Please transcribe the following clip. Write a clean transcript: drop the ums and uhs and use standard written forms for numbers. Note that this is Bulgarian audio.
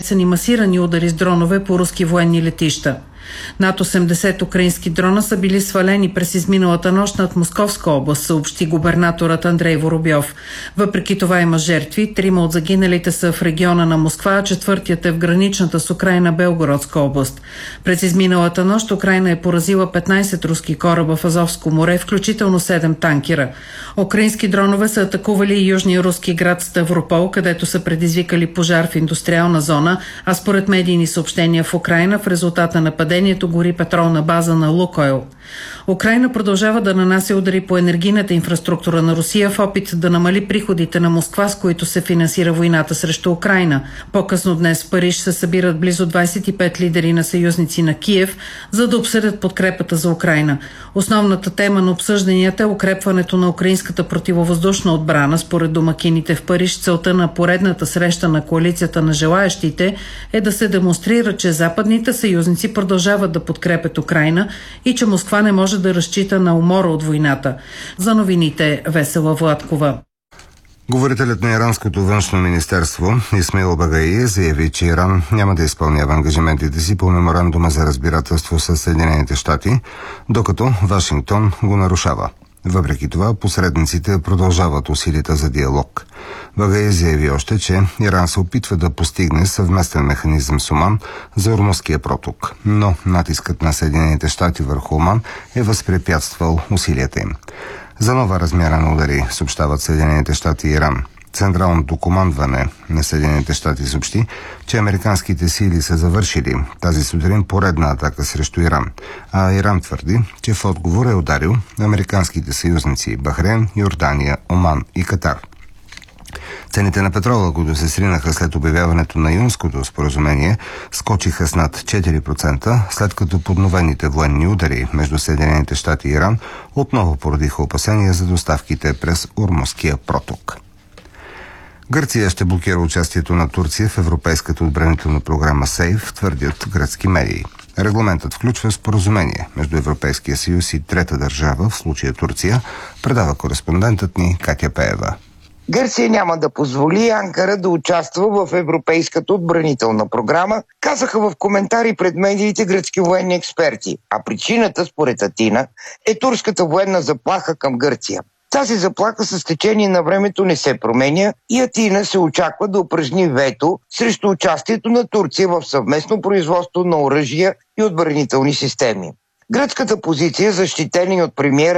нанесени масирани удари с дронове по руски военни летища. Над 80 украински дрона са били свалени през изминалата нощ над Московска област, съобщи губернаторът Андрей Воробьов. Въпреки това има жертви. 3 от загиналите са в региона на Москва, а 4-тият е в граничната с Украйна Белгородска област. През изминалата нощ Украйна е поразила 15 руски кораба в Азовско море, включително 7 танкера. Украински дронове са атакували и южния руски град Ставропол, където са предизвикали пожар в индустриална зона, а според медийни съобщения в Украйна в резултата на падението гори петролна база на Лукойл. Украйна продължава да нанася удари по енергийната инфраструктура на Русия в опит да намали приходите на Москва, с които се финансира войната срещу Украйна. По-късно днес в Париж се събират близо 25 лидери на съюзници на Киев, за да обсъдят подкрепата за Украйна. Основната тема на обсъжданията е укрепването на украинската противовъздушна отбрана. Според домакините в Париж, целта на поредната среща на коалицията на желаещите е да се демонстрира, че западните съюзници продължават да подкрепят Украйна и че Москва не може да разчита на умора от войната. За новините Весела Владкова. Говорителят на иранското външно министерство Исмаил Багаи заяви, че Иран няма да изпълнява ангажиментите си по меморандума за разбирателство с Съединените щати, докато Вашингтон го нарушава. Въпреки това, посредниците продължават усилията за диалог. Багаи заяви още, че Иран се опитва да постигне съвместен механизъм с Оман за Ормузския проток, но натискът на Съединените щати върху Оман е възпрепятствал усилията им. За нова размяна на удари съобщават Съединените щати и Иран. Централното командване на Съединените щати съобщи, че американските сили са завършили тази сутрин поредна атака срещу Иран, а Иран твърди, че в отговор е ударил американските съюзници Бахрейн, Йордания, Оман и Катар. Цените на петрола, които се сринаха след обявяването на Юнското споразумение, скочиха с над 4%, след като подновените военни удари между Съединените щати и Иран отново породиха опасения за доставките през Ормузския проток. Гърция ще блокира участието на Турция в европейската отбранителна програма СЕЙФ, твърдят гръцки медии. Регламентът включва споразумение между Европейския съюз и трета държава, в случая Турция, предава кореспондентът ни Катя Пеева. Гърция няма да позволи Анкара да участва в европейската отбранителна програма, казаха в коментари пред медиите гръцки военни експерти. А причината, според Атина, е турската военна заплаха към Гърция. Тази заплаха с течение на времето не се променя и Атина се очаква да упражни вето срещу участието на Турция в съвместно производство на оръжия и отбранителни системи. Гръцката позиция, защитена и от премиера